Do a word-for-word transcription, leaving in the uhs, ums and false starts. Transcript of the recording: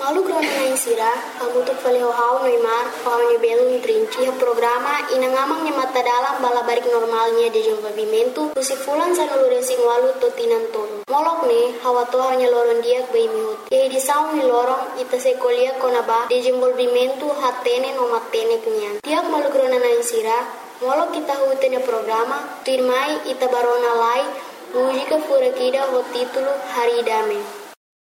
Malu grona na insira, kamutuk faleho hau noimar, hau ni belun trinci ha programa inangamang ni mata dalam bala barik normalnya de desenvolvimento, usifulan sa nuluresi walu to tinantolo. Molok ne, hawa to hanya loron dia bei mihut. Ye di saung ni lorong ita sekolia konaba desenvolvimento hatene no matene kenyan. Tiap malu grona na insira, molok kita hutene programa, tuirmai ita barona lai, mujika furakida ho titulo Hari Dame.